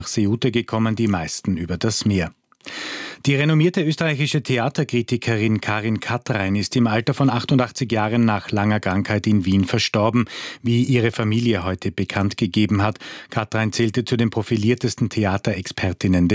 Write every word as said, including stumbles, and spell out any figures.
nach Ceuta gekommen, die meisten über das Meer. Die renommierte österreichische Theaterkritikerin Karin Katrein ist im Alter von achtundachtzig Jahren nach langer Krankheit in Wien verstorben, wie ihre Familie heute bekannt gegeben hat. Katrein zählte zu den profiliertesten Theaterexpertinnen des